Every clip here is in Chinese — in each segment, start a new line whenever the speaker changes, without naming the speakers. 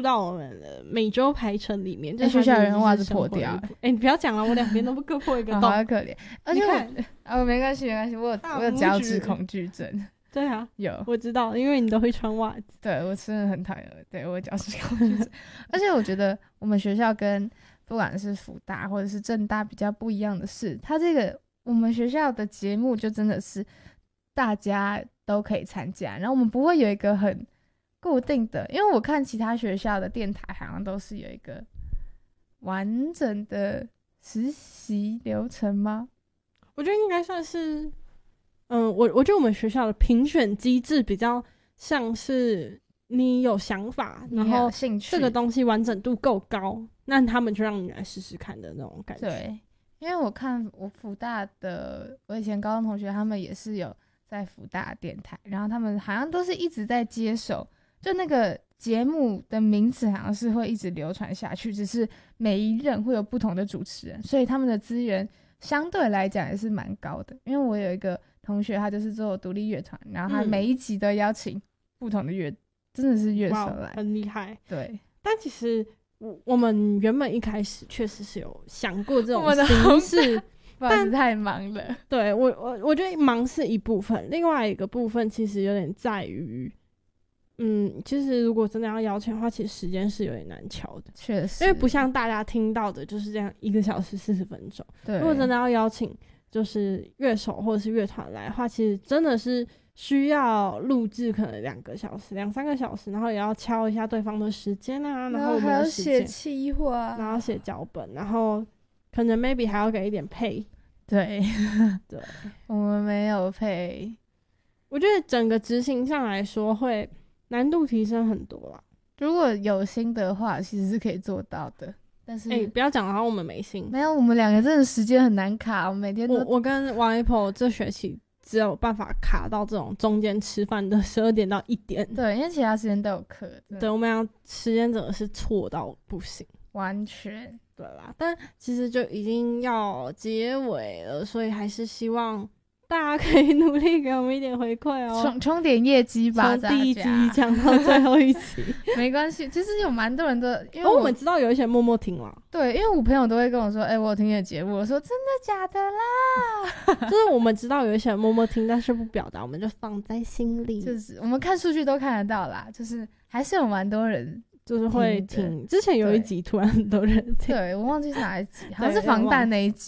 到我们的每周排程里面。
学校人袜子破掉，
你不要讲了，我两边都各破一个洞，
好可怜。而且没关系，我有脚趾恐惧症。
对啊，
有
我知道，因为你都会穿袜子。
对，我真的很讨厌，对，我有脚趾恐惧症。而且我觉得我们学校跟不管是辅大或者是政大比较不一样的是，它这个我们学校的节目就真的是大家都可以参加，然后我们不会有一个很固定的，因为我看其他学校的电台好像都是有一个完整的实习流程吗？
我觉得应该算是我觉得我们学校的评选机制比较像是你有想法，然后这个东西完整度够高，那他们就让你来试试看的那种感觉。
对，因为我看我辅大的，我以前高中同学他们也是有在辅大电台，然后他们好像都是一直在接手，就那个节目的名字好像是会一直流传下去，只是每一任会有不同的主持人，所以他们的资源相对来讲也是蛮高的。因为我有一个同学，他就是做独立乐团，然后他每一集都邀请不同的真的是乐手来，
很厉害。
对，
但其实我们原本一开始确实是有想过这种形式，
但太忙了。
对，我觉得忙是一部分，另外一个部分其实有点在于，其实如果真的要邀请的话，其实时间是有点难敲的，
确实，
因为不像大家听到的就是这样1个小时40分钟。
对，
如果真的要邀请就是乐手或者是乐团来的话，其实真的是需要录制可能2个小时、2-3个小时，然后也要敲一下对方的时间啊，然后我们的时间，
还要写企划，
然后写脚本，然后可能 maybe 还要给一点配。
对
对，
我们没有配。
我觉得整个执行上来说会难度提升很多啦。
如果有心的话，其实是可以做到的。但是
不要讲的话我们没心，
没有，我们两个真的时间很难卡，我们每天都
我跟王 Apple 这学期只有办法卡到这种中间吃饭的12点到1点。
对，因为其他时间都有课。
对，我们俩时间真的是错到不行，
完全
对啦。但其实就已经要结尾了，所以还是希望大家可以努力给我们一点回馈哦，
冲点业绩吧。
从第1集讲到最后1集
没关系，其实有蛮多人的，因为
我们知道有一些默默听了。
对，因为我朋友都会跟我说，我有听你的节目，我说真的假的啦
就是我们知道有一些人默默听，但是不表达，我们就放在心里。
就是我们看数据都看得到啦，就是还是有蛮多人
就是会听。之前有一集突然很多人听，
对，我忘记是哪一集，好像是防弹那一集。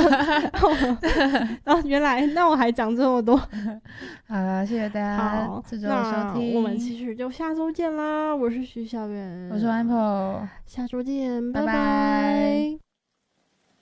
原来那我还讲这么多。
好啦，谢谢大家这周的收听，
我们其实就下周见啦。我是徐小圆，
我是 Apple，
下周见，拜
拜拜。